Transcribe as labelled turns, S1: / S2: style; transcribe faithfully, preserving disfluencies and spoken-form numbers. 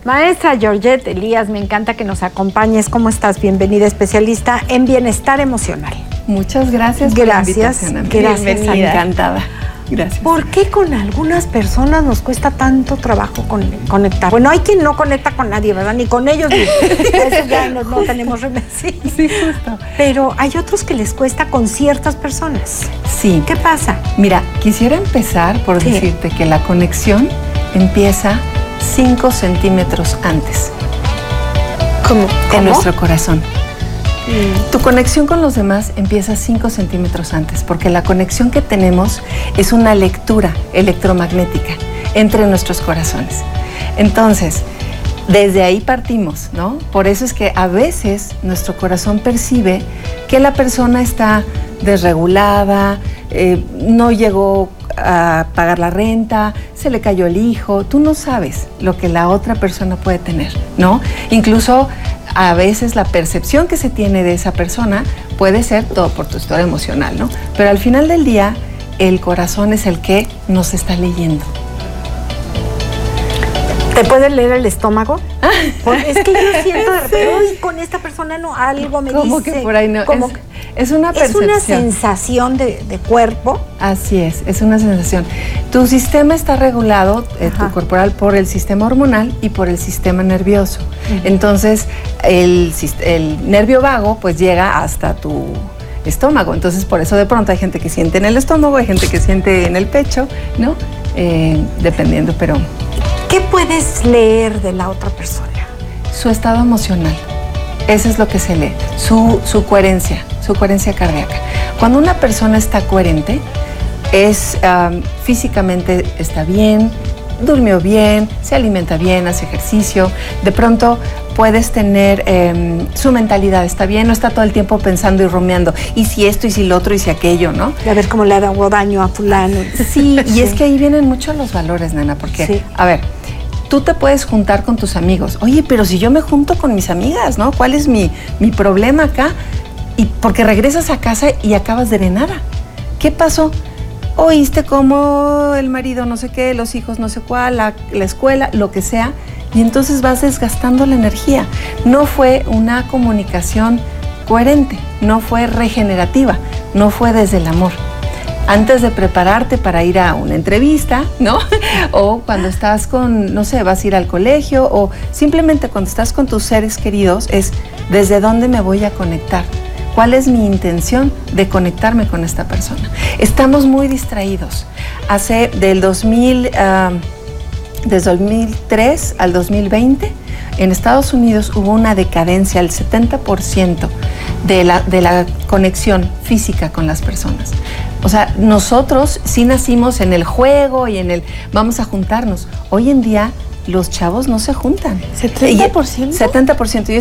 S1: Maestra Georgette Elías, me encanta que nos acompañes. ¿Cómo estás? Bienvenida, especialista en bienestar emocional.
S2: Muchas gracias.
S1: Gracias.
S2: Por la invitación.
S1: Gracias.
S2: Bienvenida. Encantada. Gracias.
S1: ¿Por qué con algunas personas nos cuesta tanto trabajo con, conectar? Bueno, hay quien no conecta con nadie, ¿verdad? Ni con ellos, ni eso ya no, no tenemos remedio. Sí,
S2: sí, justo.
S1: Pero hay otros que les cuesta con ciertas personas.
S2: Sí.
S1: ¿Qué pasa?
S2: Mira, quisiera empezar por sí. decirte que la conexión empieza cinco centímetros antes.
S1: ¿Cómo?
S2: En
S1: ¿Cómo?
S2: nuestro corazón. Tu conexión con los demás empieza cinco centímetros antes, porque la conexión que tenemos es una lectura electromagnética entre nuestros corazones. Entonces, desde ahí partimos, ¿no? Por eso es que a veces nuestro corazón percibe que la persona está desregulada, eh, no llegó a pagar la renta, se le cayó el hijo. Tú no sabes lo que la otra persona puede tener, ¿no? Incluso a veces la percepción que se tiene de esa persona puede ser todo por tu historia emocional, ¿no? Pero al final del día, el corazón es el que nos está leyendo.
S1: ¿Te puede leer el estómago? Es que yo siento de repente, uy, con esta persona no, algo me
S2: ¿Cómo
S1: dice.
S2: que por ahí no?
S1: Como
S2: Es, es una percepción.
S1: Es una sensación de, de cuerpo.
S2: Así es, es una sensación. Tu sistema está regulado, eh, tu corporal, por el sistema hormonal y por el sistema nervioso. Uh-huh. Entonces, el, el nervio vago pues llega hasta tu estómago. Entonces, por eso de pronto hay gente que siente en el estómago, hay gente que siente en el pecho, ¿no? Eh, dependiendo, pero...
S1: ¿Qué puedes leer de la otra persona?
S2: Su estado emocional. Eso es lo que se lee. Su, su coherencia, su coherencia cardíaca. Cuando una persona está coherente, es um, físicamente está bien, durmió bien, se alimenta bien, hace ejercicio. De pronto puedes tener eh, su mentalidad está bien, no está todo el tiempo pensando y rumiando. Y si esto, y si lo otro, y si aquello, ¿no?
S1: Y a ver cómo le hago daño a fulano.
S2: Sí, y sí. Es que ahí vienen mucho los valores, nena, porque, sí. a ver, tú te puedes juntar con tus amigos. Oye, pero si yo me junto con mis amigas, ¿no? ¿Cuál es mi, mi problema acá? Y porque regresas a casa y acabas de nada. ¿Qué pasó? Oíste cómo el marido no sé qué, los hijos no sé cuál, la, la escuela, lo que sea, y entonces vas desgastando la energía. No fue una comunicación coherente, no fue regenerativa, no fue desde el amor. Antes de prepararte para ir a una entrevista, ¿no? O cuando estás con, no sé, vas a ir al colegio, o simplemente cuando estás con tus seres queridos, es ¿desde dónde me voy a conectar? ¿Cuál es mi intención de conectarme con esta persona? Estamos muy distraídos. Hace del dos mil, uh, desde dos mil tres al dos mil veinte, en Estados Unidos hubo una decadencia del setenta por ciento de la, de la conexión física con las personas. O sea, nosotros sí nacimos en el juego y en el vamos a juntarnos. Hoy en día los chavos no se juntan.
S1: ¿setenta por ciento?
S2: setenta por ciento.